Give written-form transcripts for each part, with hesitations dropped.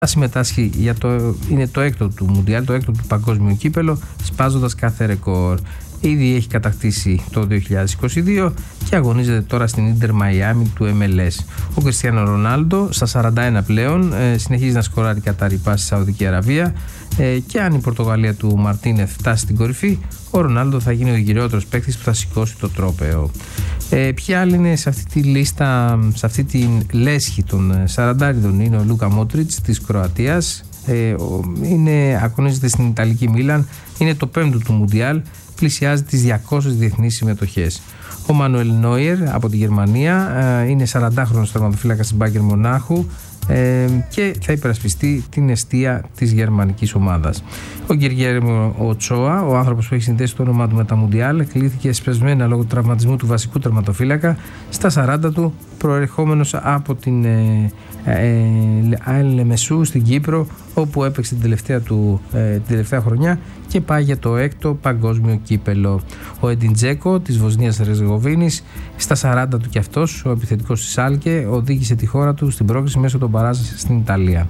θα συμμετάσχει είναι το έκτο του Μουντιάλ, το έκτο του παγκόσμιο κύπελο, σπάζοντας κάθε ρεκόρ. Ήδη έχει κατακτήσει το 2022 και αγωνίζεται τώρα στην Ίντερ Μαϊάμι του MLS. Ο Κριστιάνο Ρονάλντο στα 41 πλέον συνεχίζει να σκοράρει κατάρρη πάση στη Σαουδική Αραβία και αν η Πορτογαλία του Μαρτίνεθ φτάσει στην κορυφή, ο Ρονάλντο θα γίνει ο γυραιότερος παίκτης που θα σηκώσει το τρόπαιο. Ποιοι άλλοι είναι σε αυτή τη λίστα, σε αυτή τη λέσχη των 40 είναι ο Λούκα Μότριτς της Κροατίας, αγωνίζεται στην Ιταλική Μίλαν, είναι το 5ο του Μουντιάλ, πλησιάζει τις 200 διεθνείς συμμετοχές. Ο Μανουέλ Νόιερ από τη Γερμανία είναι 40χρονος τερματοφύλακας της Μπάγερν Μονάχου και θα υπερασπιστεί την εστία της γερμανικής ομάδας. Ο Γκεργέρμο Οτσόα, ο άνθρωπος που έχει συνδέσει το όνομά του με τα Μουντιάλ, κλήθηκε σπεσμένα λόγω του τραυματισμού του βασικού τερματοφύλακα στα 40 του, προερχόμενος από την Λεμεσού στην Κύπρο, όπου έπαιξε την τελευταία χρονιά και πάει για το 6ο παγκόσμιο κύπελο. Ο Έντιν Τζέκο της Βοσνίας Ερζεγοβίνης, στα 40 του κι αυτός, ο επιθετικός της Σάλκε, οδήγησε τη χώρα του στην πρόκριση μέσω των μπαράζ στην Ιταλία.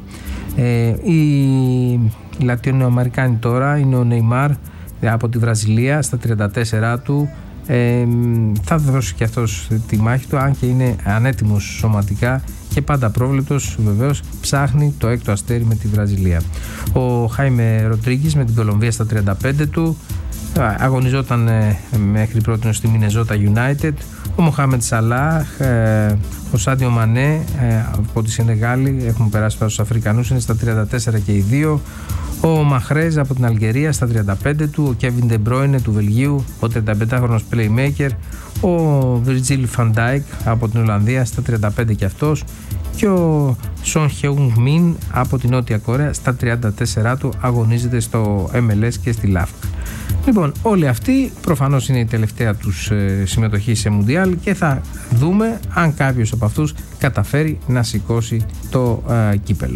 Οι Λατινοαμερικάνοι τώρα είναι ο Νεϊμάρ από τη Βραζιλία, στα 34 του. Θα δώσει και αυτός τη μάχη του, αν και είναι ανέτοιμος σωματικά και πάντα πρόβλεπτος, βεβαίως ψάχνει το έκτο αστέρι με τη Βραζιλία. Ο Χάιμε Ροντρίγκης με την Κολομβία στα 35 του, αγωνιζόταν μέχρι πρώτη στη Μινεζότα United. Ο Μοχάμεντ Σαλάχ, ο Σάντιο Μανέ από τη Σενεγάλη, έχουν περάσει στους Αφρικανούς, είναι στα 34 και οι δύο. Ο Μαχρέζ από την Αλγερία στα 35 του, ο Κέβιν Ντε Μπρόινε του Βελγίου, ο 35χρονος playmaker, ο Βιρτζίλ Φαν Ντάικ από την Ολλανδία στα 35 και αυτός, και ο Σον Χεούγκ Μιν από την Νότια Κορέα στα 34 του, αγωνίζεται στο MLS και στη ΛΑΦΚ. Λοιπόν, όλοι αυτοί προφανώς είναι η τελευταία τους συμμετοχή σε Μουντιάλ και θα δούμε αν κάποιος από αυτούς καταφέρει να σηκώσει το κύπελο.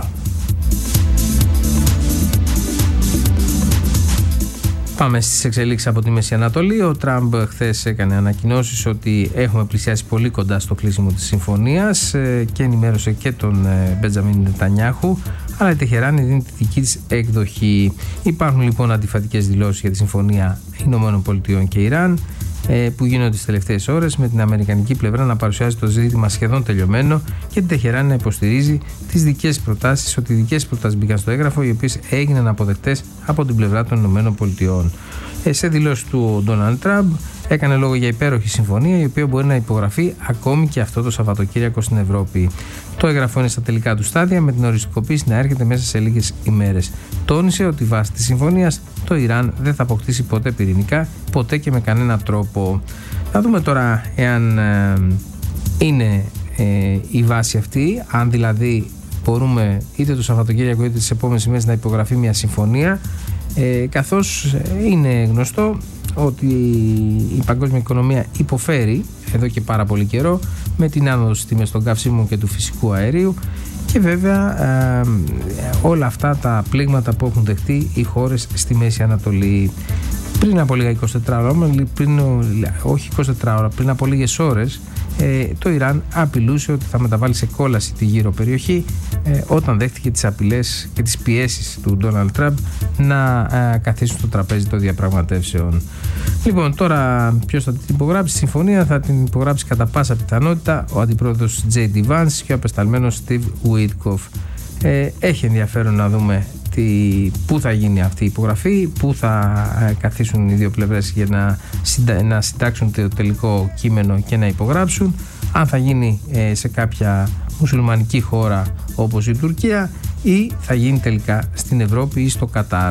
Πάμε στις εξελίξεις από τη Μέση Ανατολή. Ο Τραμπ χθες έκανε ανακοινώσεις ότι έχουμε πλησιάσει πολύ κοντά στο κλείσιμο της συμφωνίας και ενημέρωσε και τον Μπεντζαμίν Νετανιάχου, αλλά η Τεχεράνη δίνει τη δική της εκδοχή. Υπάρχουν λοιπόν αντιφατικές δηλώσεις για τη συμφωνία ΗΠΑ και Ιράν που γίνονται τις τελευταίες ώρες, με την αμερικανική πλευρά να παρουσιάζει το ζήτημα σχεδόν τελειωμένο και την Τεχεράνη να υποστηρίζει τις δικές προτάσεις, ότι οι δικές προτάσεις μπήκαν στο έγγραφο, οι οποίες έγιναν αποδεκτές από την πλευρά των ΗΠΑ. Σε δηλώσεις του ο Ντόναλντ Τραμπ έκανε λόγο για υπέροχη συμφωνία, η οποία μπορεί να υπογραφεί ακόμη και αυτό το Σαββατοκύριακο στην Ευρώπη. Το έγγραφο είναι στα τελικά του στάδια, με την οριστικοποίηση να έρχεται μέσα σε λίγες ημέρες. Τόνισε ότι βάσει της συμφωνίας το Ιράν δεν θα αποκτήσει ποτέ πυρηνικά, ποτέ και με κανένα τρόπο. Θα δούμε τώρα εάν είναι η βάση αυτή, αν δηλαδή μπορούμε είτε το Σαββατοκύριακο είτε τις επόμενες ημέρες να υπογραφεί μια συμφωνία, καθώς είναι γνωστό ότι η παγκόσμια οικονομία υποφέρει εδώ και πάρα πολύ καιρό με την άνοδο στις τιμές των καυσίμων και του φυσικού αερίου και βέβαια όλα αυτά τα πλήγματα που έχουν δεχτεί οι χώρες στη Μέση Ανατολή. Πριν από λίγα 24 ώρα, πριν από λίγες ώρες, το Ιράν απειλούσε ότι θα μεταβάλει σε κόλαση τη γύρω περιοχή όταν δέχτηκε τις απειλές και τις πιέσεις του Ντόναλντ Τραμπ να καθίσουν στο τραπέζι των διαπραγματεύσεων. Λοιπόν, τώρα ποιος θα την υπογράψει τη συμφωνία? Θα την υπογράψει κατά πάσα πιθανότητα ο αντιπρόεδρος J.D. Vance και ο απεσταλμένος Steve Witkoff. Έχει ενδιαφέρον να δούμε πού θα γίνει αυτή η υπογραφή, πού θα καθίσουν οι δύο πλευρές για να συντάξουν το τελικό κείμενο και να υπογράψουν, αν θα γίνει σε κάποια μουσουλμανική χώρα όπως η Τουρκία ή θα γίνει τελικά στην Ευρώπη ή στο Κατάρ.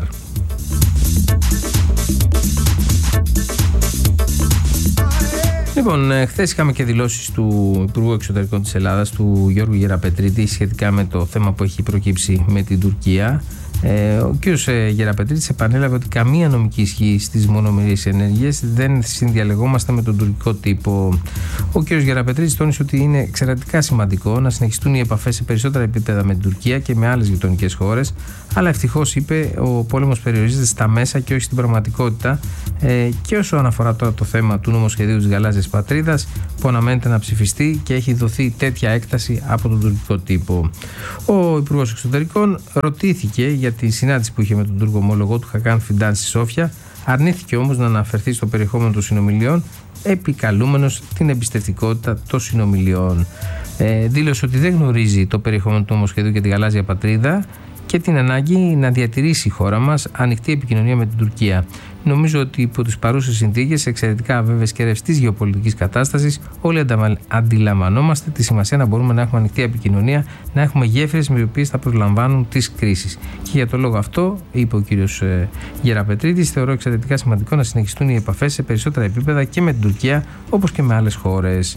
Λοιπόν, χθες είχαμε και δηλώσεις του Υπουργού Εξωτερικών της Ελλάδας, του Γιώργου Γεραπετρίτη, σχετικά με το θέμα που έχει προκύψει με την Τουρκία. Ο κ. Γεραπετρίτης επανέλαβε ότι καμία νομική ισχύ στις μονομερείς ενέργειες, δεν συνδιαλεγόμαστε με τον τουρκικό τύπο. Ο κ. Γεραπετρίτης τόνισε ότι είναι εξαιρετικά σημαντικό να συνεχιστούν οι επαφές σε περισσότερα επίπεδα με την Τουρκία και με άλλες γειτονικές χώρες, αλλά ευτυχώς, είπε, ο πόλεμος περιορίζεται στα μέσα και όχι στην πραγματικότητα. Και όσον αφορά τώρα το θέμα του νομοσχεδίου της γαλάζιας πατρίδας, που αναμένεται να ψηφιστεί και έχει δοθεί τέτοια έκταση από τον τουρκικό τύπο. Ο Υπουργός Εξωτερικών ρωτήθηκε για τη συνάντηση που είχε με τον Τούρκο ομόλογο του Χακάν Φιντάν στη Σόφια, αρνήθηκε όμως να αναφερθεί στο περιεχόμενο των συνομιλιών, επικαλούμενος την εμπιστευτικότητα των συνομιλιών. Δήλωσε ότι δεν γνωρίζει το περιεχόμενο του νομοσχεδίου για τη γαλάζια πατρίδα και την ανάγκη να διατηρήσει η χώρα μας ανοιχτή επικοινωνία με την Τουρκία. Νομίζω ότι υπό τις παρούσες συνθήκες εξαιρετικά αβέβαιες και ρευστής γεωπολιτικής κατάστασης, όλοι αντιλαμβανόμαστε τη σημασία να μπορούμε να έχουμε ανοιχτή επικοινωνία, να έχουμε γέφυρες με τις οποίες θα προσλαμβάνουν τις κρίσεις. Και για το λόγο αυτό, είπε ο κύριος Γεραπετρίτης, θεωρώ εξαιρετικά σημαντικό να συνεχιστούν οι επαφές σε περισσότερα επίπεδα και με την Τουρκία, όπως και με άλλες χώρες.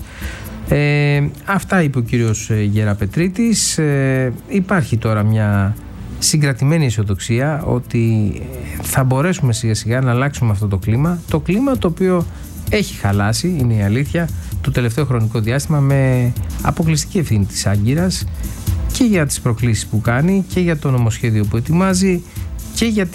Αυτά είπε ο κύριος Γεραπετρίτης. Υπάρχει τώρα μια συγκρατημένη αισιοδοξία ότι θα μπορέσουμε σιγά σιγά να αλλάξουμε αυτό το κλίμα. Το κλίμα το οποίο έχει χαλάσει, είναι η αλήθεια, το τελευταίο χρονικό διάστημα, με αποκλειστική ευθύνη της Άγκυρας και για τις προκλήσεις που κάνει και για το νομοσχέδιο που ετοιμάζει και για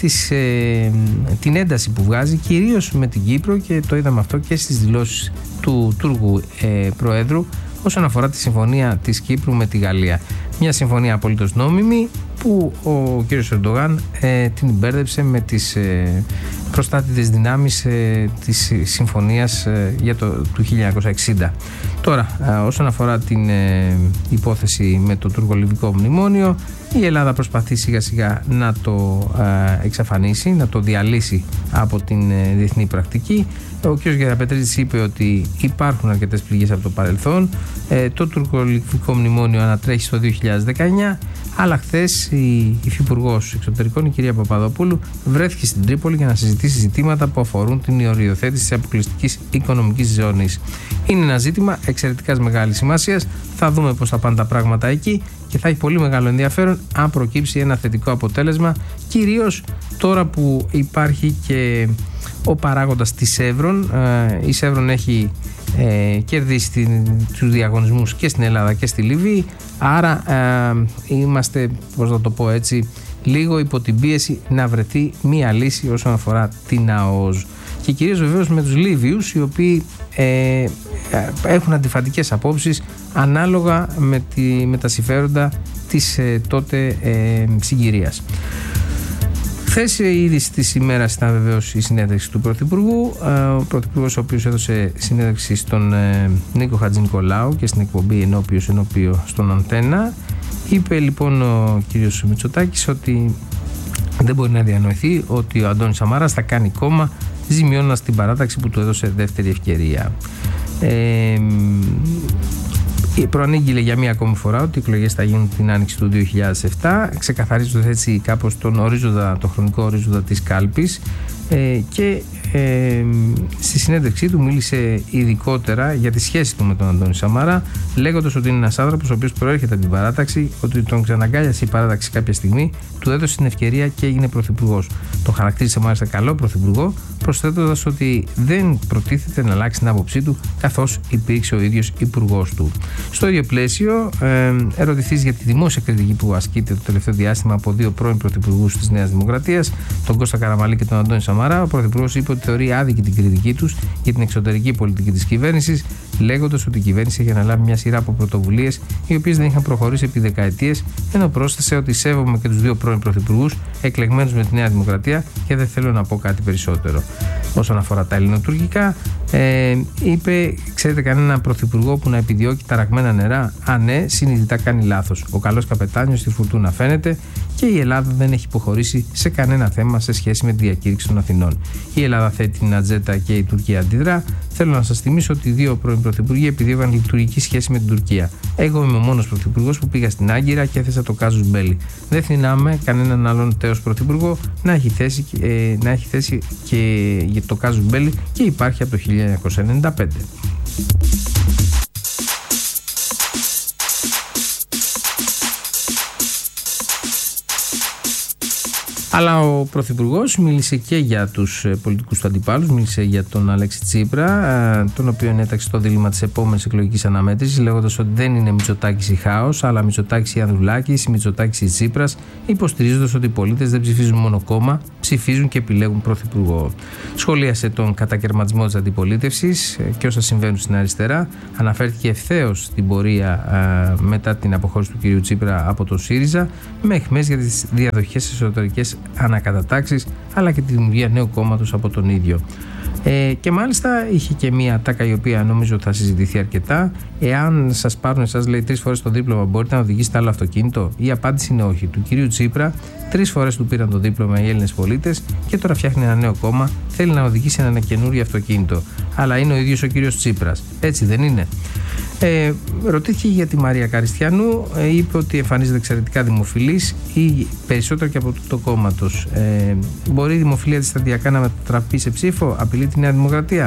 την ένταση που βγάζει, κυρίως με την Κύπρο, και το είδαμε αυτό και στις δηλώσεις του Τούρκου Προέδρου όσον αφορά τη συμφωνία της Κύπρου με τη Γαλλία. Μια συμφωνία απολύτως νόμιμη που ο κ. Ερντογάν την μπέρδεψε με τις προστάτητες δυνάμεις της συμφωνίας του 1960. Τώρα, όσον αφορά την υπόθεση με το τουρκο-λιβικό μνημόνιο, η Ελλάδα προσπαθεί σιγά σιγά να το εξαφανίσει, να το διαλύσει από την διεθνή πρακτική. Ο κ. Γεραπετρίτης είπε ότι υπάρχουν αρκετές πληγές από το παρελθόν. Το τουρκο-λιβικό μνημόνιο ανατρέχει στο 2019, αλλά χθες η Υφυπουργός Εξωτερικών, η κυρία Παπαδοπούλου, βρέθηκε στην Τρίπολη για να συζητήσει ζητήματα που αφορούν την οριοθέτηση της αποκλειστικής οικονομικής ζώνης. Είναι ένα ζήτημα εξαιρετικά μεγάλης σημασίας. Θα δούμε πώς θα πάνε τα πράγματα εκεί και θα έχει πολύ μεγάλο ενδιαφέρον αν προκύψει ένα θετικό αποτέλεσμα, κυρίως τώρα που υπάρχει και ο παράγοντας της Σεύρον. Η Σεύρον έχει κερδίσει τους διαγωνισμούς και στην Ελλάδα και στη Λιβύη, άρα είμαστε, πώς να το πω έτσι, λίγο υπό την πίεση να βρεθεί μία λύση όσον αφορά την ΑΟΣ. Και κυρίως βεβαίως με τους Λίβιους, οι οποίοι έχουν αντιφατικές απόψεις ανάλογα με τα συμφέροντα της τότε συγκυρίας. Χθες η είδηση της ημέρας ήταν βεβαίως η συνέντευξη του Πρωθυπουργού. Ο Πρωθυπουργός, ο οποίος έδωσε συνέντευξη στον Νίκο Χατζηνικολάου και στην εκπομπή Ενώπιο στον Αντένα. Είπε λοιπόν ο κύριος Μητσοτάκης ότι δεν μπορεί να διανοηθεί ότι ο Αντώνης Σαμάρας θα κάνει κόμμα, ζημιώνοντας την παράταξη που του έδωσε δεύτερη ευκαιρία. Προανήγγειλε για μία ακόμη φορά ότι οι εκλογές θα γίνουν την άνοιξη του 2007, ξεκαθαρίζοντας έτσι κάπως τον χρονικό ορίζοντα της κάλπης, και στη συνέντευξή του μίλησε ειδικότερα για τη σχέση του με τον Αντώνη Σαμάρα, λέγοντας ότι είναι ένας άνθρωπος ο οποίος προέρχεται από την παράταξη, ότι τον ξαναγκάλιασε η παράταξη κάποια στιγμή, του έδωσε την ευκαιρία και έγινε πρωθυπουργός. Τον χαρακτήρισε μάλιστα καλό πρωθυπουργό, προσθέτοντας ότι δεν προτίθεται να αλλάξει την άποψή του, καθώς υπήρξε ο ίδιος υπουργός του. Στο ίδιο πλαίσιο, ερωτηθείς για τη δημόσια κριτική που ασκείται το τελευταίο διάστημα από δύο πρώην πρωθυπουργούς της Νέας Δημοκρατίας, τον Κώστα Καραμανλή και τον Αντώνη Σαμάρα, ο πρωθυπουργός είπε ότι θεωρεί άδικη την κριτική τους για την εξωτερική πολιτική της κυβέρνησης, λέγοντας ότι η κυβέρνηση έχει αναλάβει μια σειρά από πρωτοβουλίες οι οποίες δεν είχαν προχωρήσει επί δεκαετίες, ενώ πρόσθεσε ότι σέβομαι και τους δύο πρώην πρωθυπουργούς εκλεγμένους με τη Νέα Δημοκρατία και δεν θέλω να πω κάτι περισσότερο. Όσον αφορά τα ελληνοτουρκικά, είπε: ξέρετε κανένα πρωθυπουργό που να επιδιώκει ταραγμένα νερά? Αν ναι, συνειδητά κάνει λάθος. Ο καλός καπετάνιος στη φουρτούνα φαίνεται και η Ελλάδα δεν έχει υποχωρήσει σε κανένα θέμα σε σχέση με τη διακήρυξη των Αθηνών. Η Ελλάδα θέτει την ατζέντα και η Τουρκία αντιδρά. Θέλω να σας θυμίσω ότι οι δύο πρώην πρωθυπουργοί επιδίωκαν λειτουργική σχέση με την Τουρκία. Εγώ είμαι ο μόνος πρωθυπουργός που πήγα στην Άγκυρα και έθεσα το κάζους μπέλι. Δεν θυμάμαι κανέναν άλλον τέος πρωθυπουργό να έχει θέσει και για το κάζους μπέλι, και υπάρχει από το 1995. Αλλά ο Πρωθυπουργός μίλησε και για τους πολιτικούς του αντιπάλους, μίλησε για τον Αλέξη Τσίπρα, τον οποίο έταξε το δίλημμα της επόμενης εκλογικής αναμέτρησης, λέγοντας ότι δεν είναι Μητσοτάκης ή Χάος, αλλά Μητσοτάκης ή Ανδρουλάκης, Μητσοτάκης ή Τσίπρας, υποστηρίζοντας ότι οι πολίτες δεν ψηφίζουν μόνο κόμμα, ψηφίζουν και επιλέγουν πρωθυπουργό. Σχολίασε τον κατακαιρματισμό της αντιπολίτευσης και όσα συμβαίνουν στην αριστερά. Αναφέρθηκε ευθέως στην πορεία μετά την αποχώρηση του κ. Τσίπρα από το ΣΥΡΙΖΑ, με αιχμές για τις διαδοχές εσωτερικές ανακατατάξεις, αλλά και τη δημιουργία νέου κόμματος από τον ίδιο. Και μάλιστα είχε και μία τάκα η οποία νομίζω θα συζητηθεί αρκετά. Εάν σας πάρουν εσάς, λέει, 3 φορές το δίπλωμα, μπορείτε να οδηγήσετε άλλο αυτοκίνητο? Η απάντηση είναι όχι. Του κυρίου Τσίπρα 3 φορές του πήραν το δίπλωμα οι Έλληνες πολίτες και τώρα φτιάχνει ένα νέο κόμμα. Θέλει να οδηγήσει ένα καινούριο αυτοκίνητο. Αλλά είναι ο ίδιος ο κύριος Τσίπρας. Έτσι δεν είναι? Ρωτήθηκε για τη Μαρία Καριστιανού, είπε ότι εμφανίζεται εξαιρετικά δημοφιλής ή περισσότερο και από το κόμματος. Μπορεί η δημοφιλία της σταδιακά να μετατραπεί σε ψήφο? Απειλεί τη Νέα Δημοκρατία?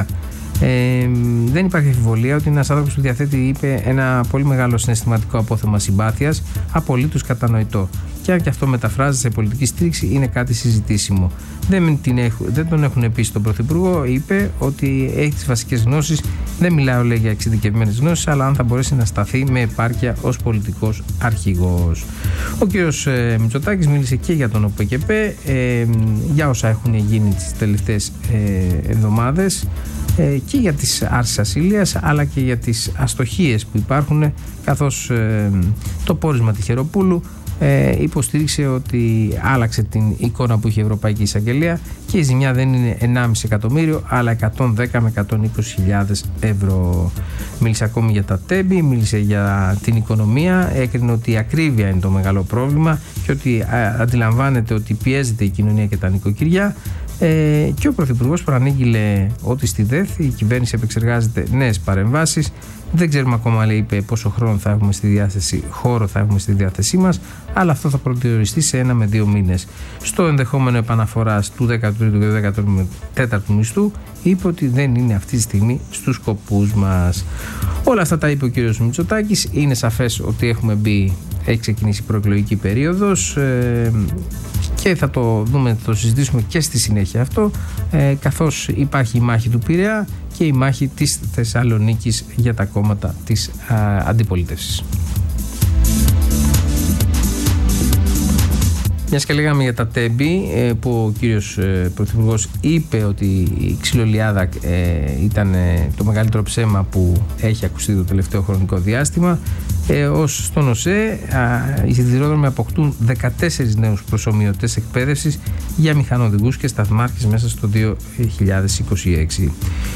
Δεν υπάρχει αμφιβολία ότι είναι ένας άνθρωπος που διαθέτει, είπε, ένα πολύ μεγάλο συναισθηματικό απόθεμα συμπάθειας, απολύτως κατανοητό. Και αν και αυτό μεταφράζεται σε πολιτική στήριξη, είναι κάτι συζητήσιμο. Δεν τον έχουν πει στον Πρωθυπουργό, είπε ότι έχει τις βασικές γνώσεις. Δεν μιλάω, λέει, για εξειδικευμένες γνώσεις, αλλά αν θα μπορέσει να σταθεί με επάρκεια ως πολιτικός αρχηγός. Ο κύριος Μητσοτάκης μίλησε και για τον ΟΠΕΚΕΠΕ, για όσα έχουν γίνει τις τελευταίες εβδομάδες, και για τις άρσεις ασυλίας, αλλά και για τις αστοχίες που υπάρχουν, καθώς το πόρισμα Τυχεροπούλου υποστήριξε ότι άλλαξε την εικόνα που είχε η Ευρωπαϊκή Εισαγγελία και η ζημιά δεν είναι 1,5 εκατομμύριο αλλά 110 με 120.000 ευρώ. Μίλησε ακόμη για τα τέμπη, μίλησε για την οικονομία, έκρινε ότι η ακρίβεια είναι το μεγάλο πρόβλημα και ότι αντιλαμβάνεται ότι πιέζεται η κοινωνία και τα νοικοκυριά. Και ο Πρωθυπουργός προανήγγειλε ότι στη ΔΕΘ η κυβέρνηση επεξεργάζεται νέες παρεμβάσεις. Δεν ξέρουμε ακόμα, λέει, είπε, πόσο χρόνο θα έχουμε στη διάθεση, χώρο θα έχουμε στη διάθεσή μας, αλλά αυτό θα προσδιοριστεί σε 1 με 2 μήνες. Στο ενδεχόμενο επαναφοράς του 13ου και του 14ου μισθού, είπε ότι δεν είναι αυτή τη στιγμή στους σκοπούς μας. Όλα αυτά τα είπε ο κύριος Μητσοτάκης. Είναι σαφές ότι έχει ξεκινήσει η προεκλογική περίοδος και θα το δούμε, θα το συζητήσουμε και στη συνέχεια αυτό, καθώς υπάρχει η μάχη του Πειραιά και η μάχη της Θεσσαλονίκης για τα κόμματα της αντιπολίτευσης. Μιας και λέγαμε για τα τέμπη, που ο κύριος Πρωθυπουργός είπε ότι η ξυλολιάδα ήταν το μεγαλύτερο ψέμα που έχει ακουστεί το τελευταίο χρονικό διάστημα. Ως στον ΟΣΕ, οι σιδηρόδρομοι αποκτούν 14 νέους προσομοιωτές εκπαίδευσης για μηχανοδηγούς και σταθμάρχες μέσα στο 2026.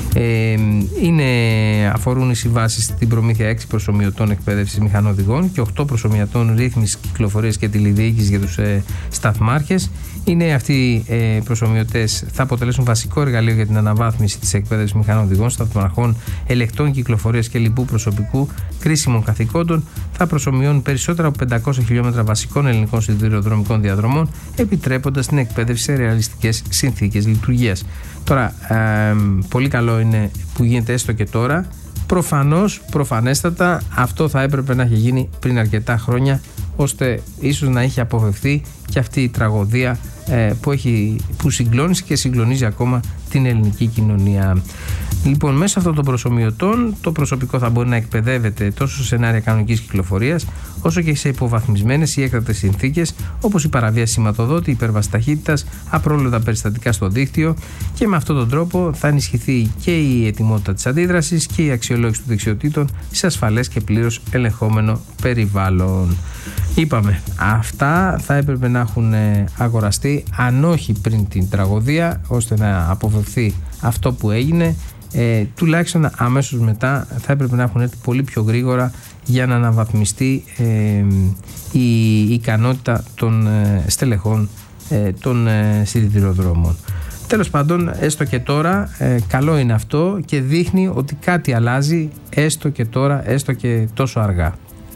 Αφορούν οι συμβάσεις στην προμήθεια 6 προσομοιωτών εκπαίδευσης μηχανοδηγών και 8 προσομοιωτών ρύθμισης κυκλοφορίας και τηλεδιοίκησης για τους σταθμάρχες. Είναι αυτοί οι προσομοιωτές θα αποτελέσουν βασικό εργαλείο για την αναβάθμιση της εκπαίδευσης μηχανοδηγών, σταθμαρχών, ελεκτών κυκλοφορίας και λοιπού προσωπικού κρίσιμων καθηκόντων. Θα προσομοιώνουν περισσότερα από 500 χιλιόμετρα βασικών ελληνικών σιδηροδρομικών διαδρομών, επιτρέποντας την εκπαίδευση σε ρεαλιστικές συνθήκες λειτουργίας. Τώρα, πολύ καλό είναι που γίνεται έστω και τώρα. Προφανέστατα, αυτό θα έπρεπε να έχει γίνει πριν αρκετά χρόνια, ώστε ίσως να έχει αποφευθεί και αυτή η τραγωδία που συγκλώνησε και συγκλονίζει ακόμα την ελληνική κοινωνία. Λοιπόν, μέσα αυτών των προσομοιωτών το προσωπικό θα μπορεί να εκπαιδεύεται τόσο σε σενάρια κανονικής κυκλοφορίας, όσο και σε υποβαθμισμένες ή έκτακτες συνθήκες, όπως η παραβίαση σηματοδότη, υπέρβαση ταχύτητας, απρόβλεπτα περιστατικά στο δίκτυο, και με αυτόν τον τρόπο θα ενισχυθεί και η ετοιμότητα της αντίδρασης και η αξιολόγηση των δεξιοτήτων σε ασφαλές και πλήρως ελεγχόμενο περιβάλλον. Είπαμε, αυτά θα έπρεπε να έχουν αγοραστεί, αν όχι πριν την τραγωδία, ώστε να αποφευθεί αυτό που έγινε. Τουλάχιστον αμέσως μετά θα έπρεπε να έχουν έρθει πολύ πιο γρήγορα για να αναβαθμιστεί η ικανότητα των στελεχών των σιδηροδρόμων. Τέλος πάντων, έστω και τώρα, καλό είναι αυτό και δείχνει ότι κάτι αλλάζει, έστω και τώρα, έστω και τόσο αργά.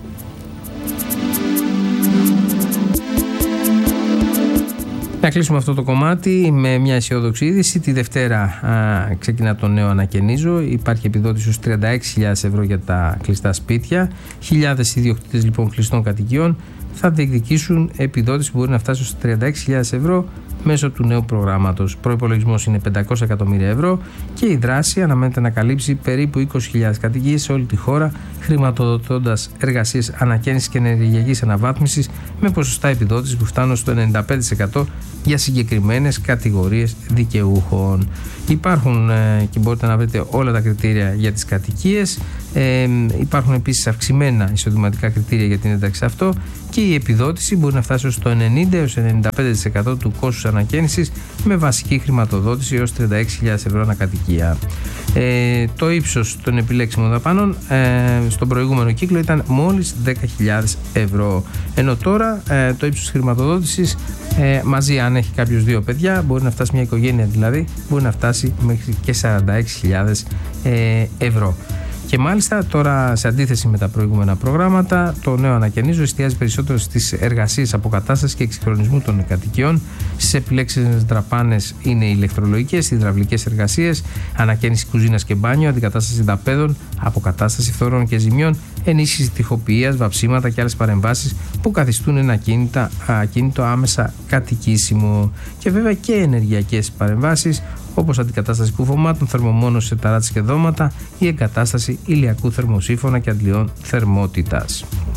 Να κλείσουμε αυτό το κομμάτι με μια αισιόδοξη είδηση. Τη Δευτέρα ξεκινά το νέο ανακαινίζω. Υπάρχει επιδότηση ως 36.000 ευρώ για τα κλειστά σπίτια. Χιλιάδες ιδιοκτήτες λοιπόν κλειστών κατοικιών θα διεκδικήσουν επιδότηση που μπορεί να φτάσει στους 36.000 ευρώ μέσω του νέου προγράμματος. Προϋπολογισμός είναι 500 εκατομμύρια ευρώ και η δράση αναμένεται να καλύψει περίπου 20.000 κατοικίες σε όλη τη χώρα, χρηματοδοτώντας εργασίες ανακαίνησης και ενεργειακής αναβάθμισης με ποσοστά επιδότησης που φτάνουν στο 95% για συγκεκριμένες κατηγορίες δικαιούχων. Υπάρχουν και μπορείτε να βρείτε όλα τα κριτήρια για τις κατοικίες. Υπάρχουν επίσης αυξημένα εισοδηματικά κριτήρια για την ένταξη σε αυτό και η επιδότηση μπορεί να φτάσει στο 90-95% του κόστους ανακαίνησης με βασική χρηματοδότηση έως 36.000 ευρώ ανακατοικία. Το ύψος των επιλέξιμων δαπάνων στον προηγούμενο κύκλο ήταν μόλις 10.000 ευρώ, ενώ τώρα το ύψος χρηματοδότησης μαζί, αν έχει κάποιος 2 παιδιά, μπορεί να φτάσει, μια οικογένεια δηλαδή, μπορεί να φτάσει μέχρι και 46.000 ευρώ. Και μάλιστα τώρα, σε αντίθεση με τα προηγούμενα προγράμματα, το νέο ανακαινίζω εστιάζει περισσότερο στις εργασίες αποκατάστασης και εξυγχρονισμού των κατοικιών. Στις επιλέξιμες δαπάνες είναι οι ηλεκτρολογικές, οι υδραυλικές εργασίες, ανακαίνιση κουζίνας και μπάνιο, αντικατάσταση δαπέδων, αποκατάσταση φθορών και ζημιών, ενίσχυση τοιχοποιίας, βαψίματα και άλλες παρεμβάσεις που καθιστούν ένα ακίνητο άμεσα κατοικήσιμο. Και βέβαια και ενεργειακές παρεμβάσεις, όπως αντικατάσταση κουφωμάτων, θερμομόνωση σε ταράτσες και δώματα ή εγκατάσταση ηλιακού θερμοσύφωνα και αντλιών θερμότητας.